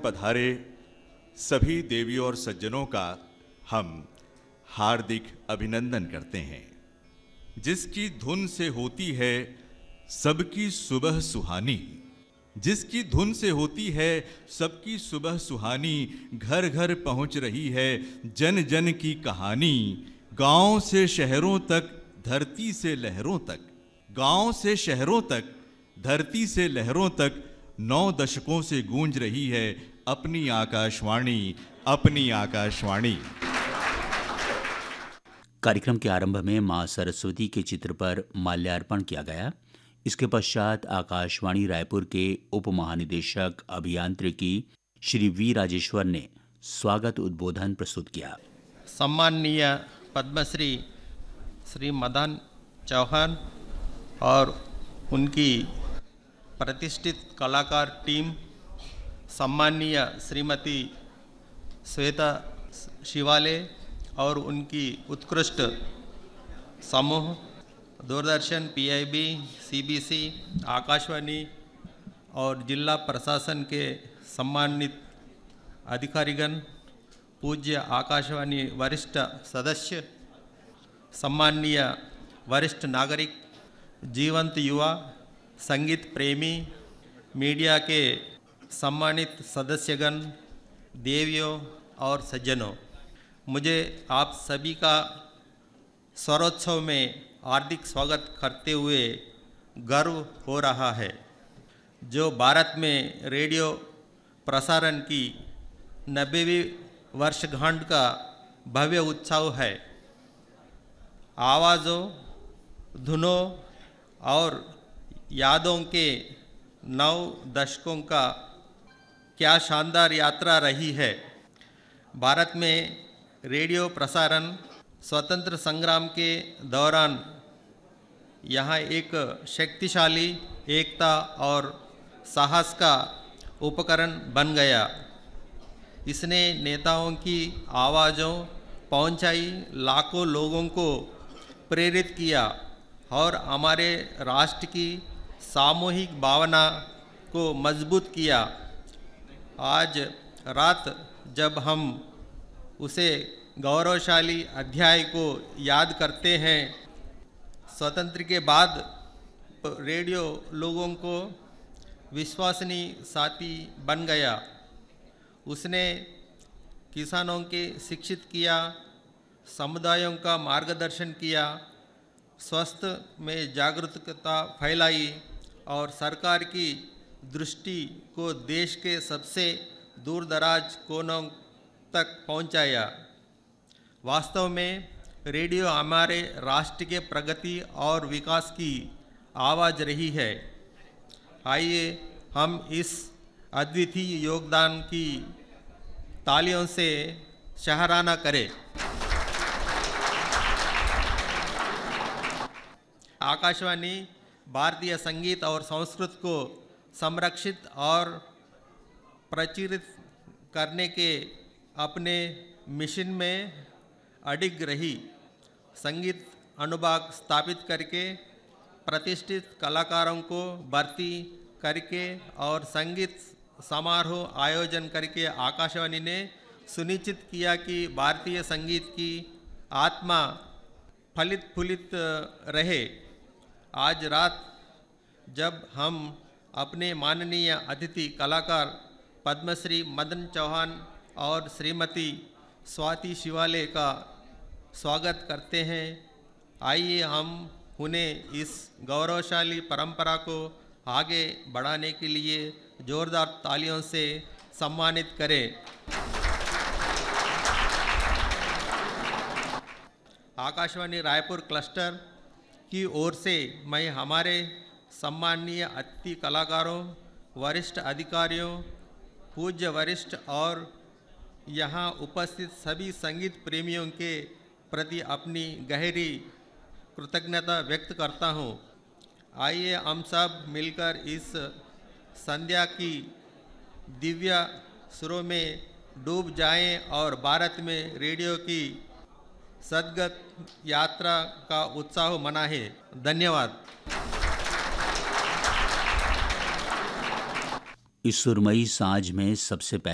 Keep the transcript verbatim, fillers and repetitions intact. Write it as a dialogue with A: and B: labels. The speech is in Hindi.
A: पधारे सभी देवियों और सज्जनों का हम हार्दिक अभिनंदन करते हैं। जिसकी धुन से होती है सबकी सुबह सुहानी, जिसकी धुन से होती है सबकी सुबह सुहानी, घर घर पहुंच रही है जन जन की कहानी। गांव से शहरों तक, धरती से लहरों तक, गांव से शहरों तक, धरती से लहरों तक नौ दशकों से गूंज रही है अपनी आकाशवाणी, अपनी आकाशवाणी।
B: कार्यक्रम के आरंभ में मां सरस्वती के चित्र पर माल्यार्पण किया गया। इसके पश्चात आकाशवाणी रायपुर के उप महानिदेशक अभियांत्रिकी श्री वी राजेश्वर ने स्वागत उद्बोधन प्रस्तुत किया।
C: सम्माननीय पद्मश्री श्री मदन चौहान और उनकी प्रतिष्ठित कलाकार टीम, सम्माननीय श्रीमती श्वेता शिवाले और उनकी उत्कृष्ट समूह, दूरदर्शन, पीआईबी, सीबीसी, आकाशवाणी और जिला प्रशासन के सम्मानित अधिकारीगण, पूज्य आकाशवाणी वरिष्ठ सदस्य, सम्माननीय वरिष्ठ नागरिक, जीवंत युवा, संगीत प्रेमी, मीडिया के सम्मानित सदस्यगण, देवियों और सज्जनों, मुझे आप सभी का स्वरोत्सव में हार्दिक स्वागत करते हुए गर्व हो रहा है, जो भारत में रेडियो प्रसारण की नब्बेवीं वर्षगांठ का भव्य उत्सव है। आवाज़ों, धुनों और यादों के नौ दशकों का क्या शानदार यात्रा रही है। भारत में रेडियो प्रसारण स्वतंत्र संग्राम के दौरान यहाँ एक शक्तिशाली एकता और साहस का उपकरण बन गया। इसने नेताओं की आवाज़ों पहुँचाई, लाखों लोगों को प्रेरित किया और हमारे राष्ट्र की सामूहिक भावना को मजबूत किया। आज रात जब हम उसे गौरवशाली अध्याय को याद करते हैं, स्वतंत्र के बाद रेडियो लोगों को विश्वसनीय साथी बन गया। उसने किसानों के शिक्षित किया, समुदायों का मार्गदर्शन किया, स्वास्थ्य में जागरूकता फैलाई और सरकार की दृष्टि को देश के सबसे दूर दराज कोनों तक पहुंचाया। वास्तव में रेडियो हमारे राष्ट्र के प्रगति और विकास की आवाज़ रही है। आइए हम इस अद्वितीय योगदान की तालियों से सराहना करें। आकाशवाणी भारतीय संगीत और संस्कृति को संरक्षित और प्रचुरित करने के अपने मिशन में अडिग रही। संगीत अनुभाग स्थापित करके, प्रतिष्ठित कलाकारों को भर्ती करके और संगीत समारोह आयोजन करके आकाशवाणी ने सुनिश्चित किया कि भारतीय संगीत की आत्मा फलित फूलित रहे। आज रात जब हम अपने माननीय अतिथि कलाकार पद्मश्री मदन चौहान और श्रीमती स्वाति शिवाले का स्वागत करते हैं, आइए हम उन्हें इस गौरवशाली परंपरा को आगे बढ़ाने के लिए जोरदार तालियों से सम्मानित करें। आकाशवाणी रायपुर क्लस्टर की ओर से मैं हमारे सम्माननीय अतिथि कलाकारों, वरिष्ठ अधिकारियों, पूज्य वरिष्ठ और यहाँ उपस्थित सभी संगीत प्रेमियों के प्रति अपनी गहरी कृतज्ञता व्यक्त करता हूँ। आइए हम सब मिलकर इस संध्या की दिव्य सुरों में डूब जाएं और भारत में रेडियो की सद्गत यात्रा का उत्साह मनाएं। धन्यवाद।
B: इस सुरमई साँझ में सबसे पहले